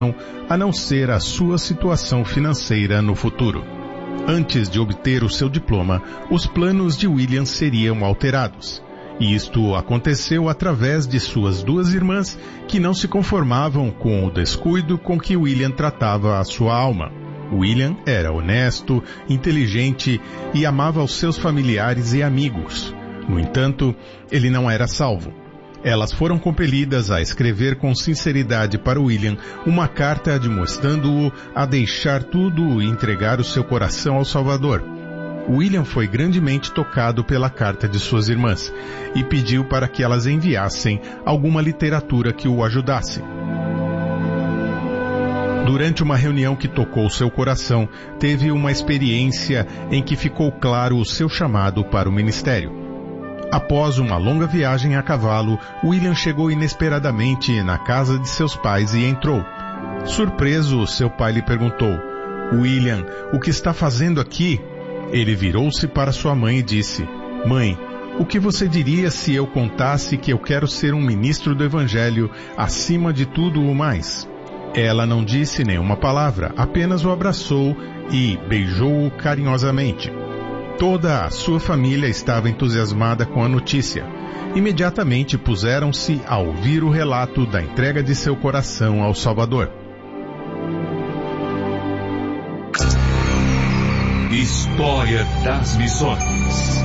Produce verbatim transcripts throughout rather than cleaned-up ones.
a não ser a sua situação financeira no futuro. Antes de obter o seu diploma, os planos de William seriam alterados. E isto aconteceu através de suas duas irmãs, que não se conformavam com o descuido com que William tratava a sua alma. William era honesto, inteligente e amava os seus familiares e amigos. No entanto, ele não era salvo. Elas foram compelidas a escrever com sinceridade para William uma carta admoestando-o a deixar tudo e entregar o seu coração ao Salvador. William foi grandemente tocado pela carta de suas irmãs e pediu para que elas enviassem alguma literatura que o ajudasse. Durante uma reunião que tocou seu coração, teve uma experiência em que ficou claro o seu chamado para o ministério. Após uma longa viagem a cavalo, William chegou inesperadamente na casa de seus pais e entrou. Surpreso, seu pai lhe perguntou: "William, o que está fazendo aqui?" Ele virou-se para sua mãe e disse: "Mãe, o que você diria se eu contasse que eu quero ser um ministro do Evangelho acima de tudo o mais?" Ela não disse nenhuma palavra, apenas o abraçou e beijou-o carinhosamente. Toda a sua família estava entusiasmada com a notícia. Imediatamente puseram-se a ouvir o relato da entrega de seu coração ao Salvador. História das Missões.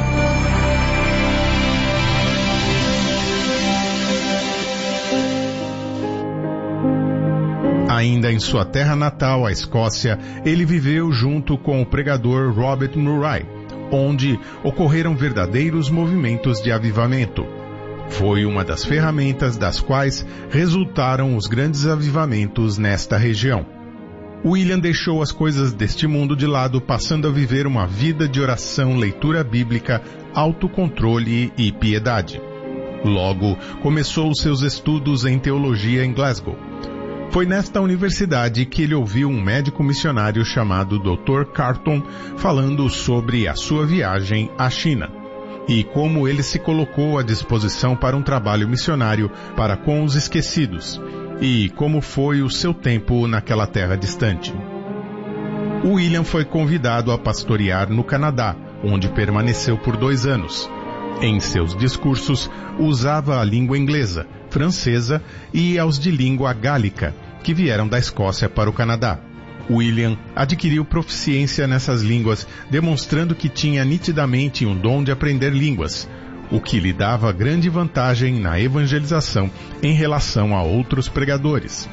Ainda em sua terra natal, a Escócia, ele viveu junto com o pregador Robert Murray, onde ocorreram verdadeiros movimentos de avivamento. Foi uma das ferramentas das quais resultaram os grandes avivamentos nesta região. William deixou as coisas deste mundo de lado, passando a viver uma vida de oração, leitura bíblica, autocontrole e piedade. Logo, começou os seus estudos em teologia em Glasgow. Foi nesta universidade que ele ouviu um médico missionário chamado doutor Carton falando sobre a sua viagem à China e como ele se colocou à disposição para um trabalho missionário para com os esquecidos e como foi o seu tempo naquela terra distante. William foi convidado a pastorear no Canadá, onde permaneceu por dois anos. Em seus discursos, usava a língua inglesa, francesa e aos de língua gálica, que vieram da Escócia para o Canadá. William adquiriu proficiência nessas línguas, demonstrando que tinha nitidamente um dom de aprender línguas, o que lhe dava grande vantagem na evangelização em relação a outros pregadores.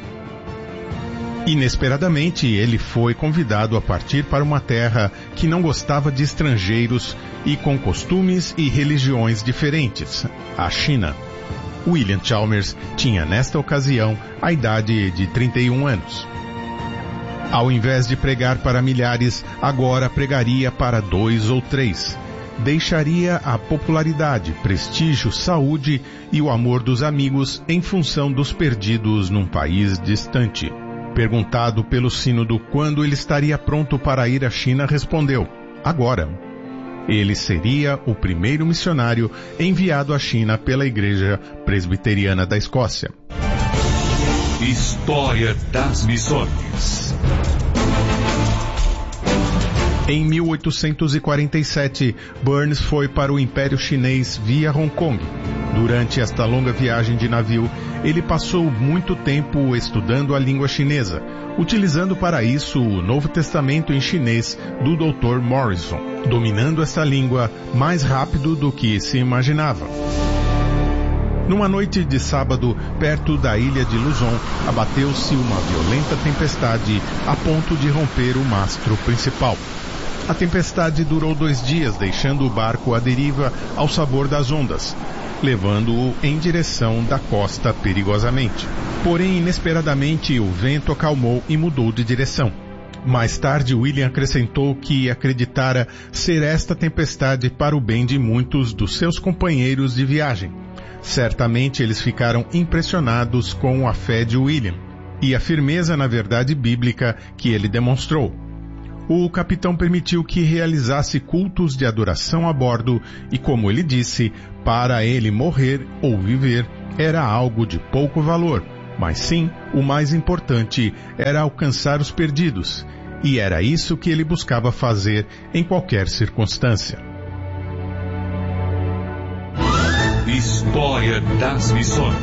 Inesperadamente, ele foi convidado a partir para uma terra que não gostava de estrangeiros e com costumes e religiões diferentes, a China. William Chalmers tinha nesta ocasião a idade de trinta e um anos. Ao invés de pregar para milhares, agora pregaria para dois ou três. Deixaria a popularidade, prestígio, saúde e o amor dos amigos em função dos perdidos num país distante. Perguntado pelo sínodo quando ele estaria pronto para ir à China, respondeu: agora. Ele seria o primeiro missionário enviado à China pela Igreja Presbiteriana da Escócia. História das Missões. Em mil oitocentos e quarenta e sete, Burns foi para o Império Chinês via Hong Kong. Durante esta longa viagem de navio, ele passou muito tempo estudando a língua chinesa, utilizando para isso o Novo Testamento em chinês do doutor Morrison, dominando esta língua mais rápido do que se imaginava. Numa noite de sábado, perto da ilha de Luzon, abateu-se uma violenta tempestade a ponto de romper o mastro principal. A tempestade durou dois dias, deixando o barco à deriva ao sabor das ondas, levando-o em direção da costa perigosamente. Porém, inesperadamente, o vento acalmou e mudou de direção. Mais tarde, William acrescentou que acreditara ser esta tempestade para o bem de muitos dos seus companheiros de viagem. Certamente eles ficaram impressionados com a fé de William e a firmeza na verdade bíblica que ele demonstrou. O capitão permitiu que realizasse cultos de adoração a bordo e, como ele disse, para ele morrer ou viver era algo de pouco valor, mas sim, o mais importante era alcançar os perdidos, e era isso que ele buscava fazer em qualquer circunstância. História das Missões.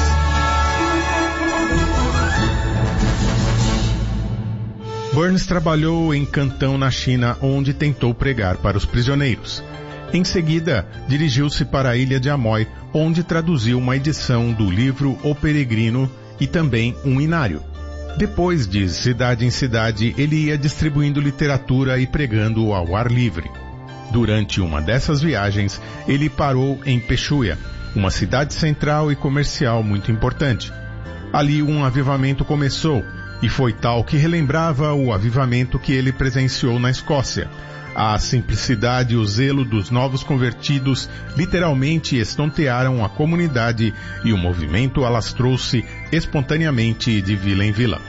Burns trabalhou em Cantão, na China, onde tentou pregar para os prisioneiros. Em seguida, dirigiu-se para a ilha de Amoy, onde traduziu uma edição do livro O Peregrino e também um inário. Depois, de cidade em cidade, ele ia distribuindo literatura e pregando ao ar livre. Durante uma dessas viagens, ele parou em Pechúia, uma cidade central e comercial muito importante. Ali um avivamento começou, e foi tal que relembrava o avivamento que ele presenciou na Escócia. A simplicidade e o zelo dos novos convertidos literalmente estontearam a comunidade e o movimento alastrou-se espontaneamente de vila em vila.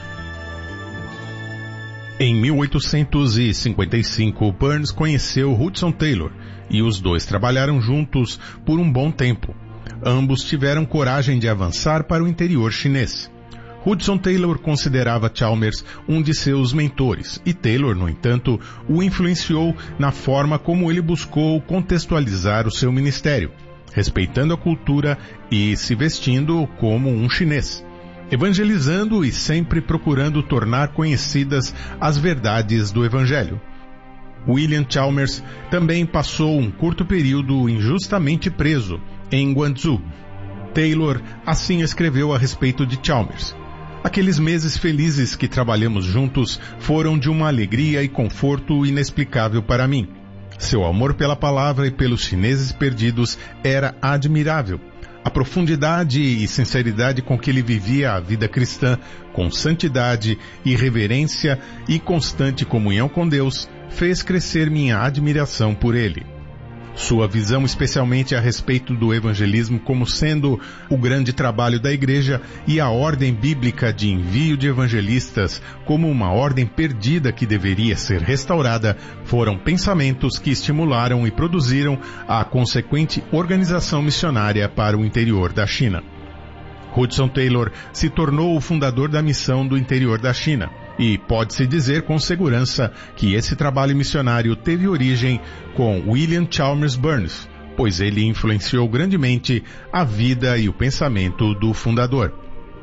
Em mil oitocentos e cinquenta e cinco, Burns conheceu Hudson Taylor e os dois trabalharam juntos por um bom tempo. Ambos tiveram coragem de avançar para o interior chinês. Hudson Taylor considerava Chalmers um de seus mentores e Taylor, no entanto, o influenciou na forma como ele buscou contextualizar o seu ministério, respeitando a cultura e se vestindo como um chinês, evangelizando e sempre procurando tornar conhecidas as verdades do Evangelho. William Chalmers também passou um curto período injustamente preso em Guangzhou. Taylor assim escreveu a respeito de Chalmers: aqueles meses felizes que trabalhamos juntos foram de uma alegria e conforto inexplicável para mim. Seu amor pela palavra e pelos chineses perdidos era admirável. A profundidade e sinceridade com que ele vivia a vida cristã, com santidade, irreverência e constante comunhão com Deus, fez crescer minha admiração por ele. Sua visão especialmente a respeito do evangelismo como sendo o grande trabalho da igreja e a ordem bíblica de envio de evangelistas como uma ordem perdida que deveria ser restaurada foram pensamentos que estimularam e produziram a consequente organização missionária para o interior da China. Hudson Taylor se tornou o fundador da missão do interior da China. E pode-se dizer com segurança que esse trabalho missionário teve origem com William Chalmers Burns, pois ele influenciou grandemente a vida e o pensamento do fundador.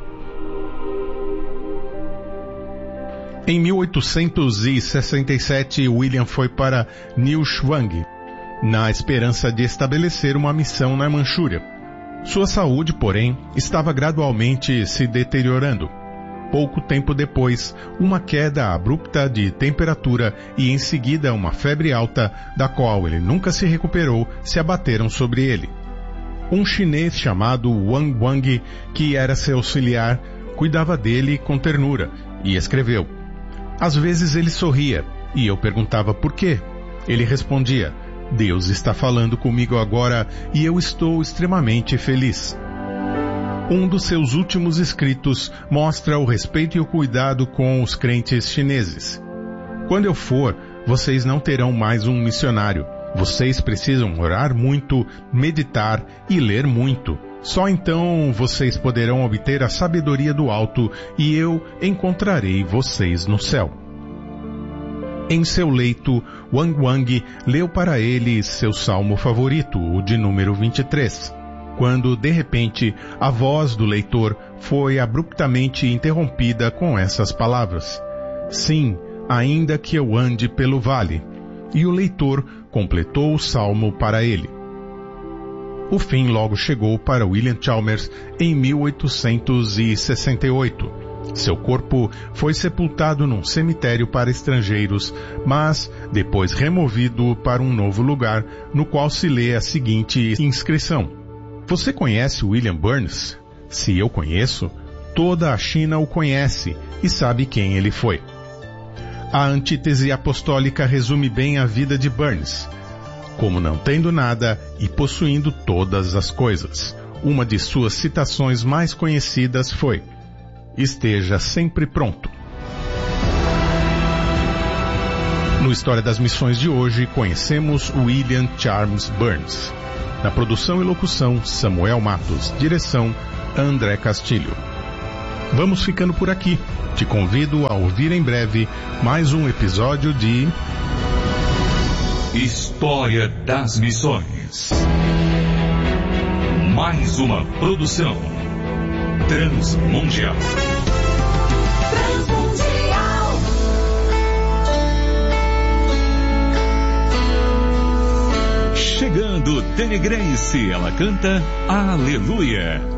Em mil oitocentos e sessenta e sete, William foi para New Shuang, na esperança de estabelecer uma missão na Manchúria. Sua saúde, porém, estava gradualmente se deteriorando. Pouco tempo depois, uma queda abrupta de temperatura e em seguida uma febre alta, da qual ele nunca se recuperou, se abateram sobre ele. Um chinês chamado Wang Wang, que era seu auxiliar, cuidava dele com ternura e escreveu: às vezes ele sorria e eu perguntava por quê. Ele respondia: Deus está falando comigo agora e eu estou extremamente feliz. Um dos seus últimos escritos mostra o respeito e o cuidado com os crentes chineses. Quando eu for, vocês não terão mais um missionário. Vocês precisam orar muito, meditar e ler muito. Só então vocês poderão obter a sabedoria do alto e eu encontrarei vocês no céu. Em seu leito, Wang Wang leu para ele seu salmo favorito, o de número vinte e três. Quando, de repente, a voz do leitor foi abruptamente interrompida com essas palavras: sim, ainda que eu ande pelo vale. E o leitor completou o salmo para ele. O fim logo chegou para William Chalmers em mil oitocentos e sessenta e oito. Seu corpo foi sepultado num cemitério para estrangeiros, mas depois removido para um novo lugar, no qual se lê a seguinte inscrição: você conhece William Burns? Se eu conheço, toda a China o conhece e sabe quem ele foi. A antítese apostólica resume bem a vida de Burns. Como não tendo nada e possuindo todas as coisas, uma de suas citações mais conhecidas foi: esteja sempre pronto. No História das Missões de hoje, conhecemos William Chalmers Burns. Na produção e locução, Samuel Matos. Direção, André Castilho. Vamos ficando por aqui. Te convido a ouvir em breve mais um episódio de História das Missões. Mais uma produção Transmundial. Transmundial. Chegando Tenegrense, ela canta Aleluia.